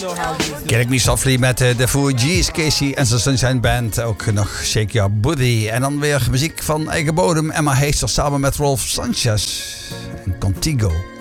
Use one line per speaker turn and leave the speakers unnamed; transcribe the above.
Get Me Softly met de Fugees, Casey en zijn Sunshine Band. Ook nog Shake Your Booty. En dan weer muziek van eigen bodem. Emma Heester samen met Rolf Sanchez en Contigo.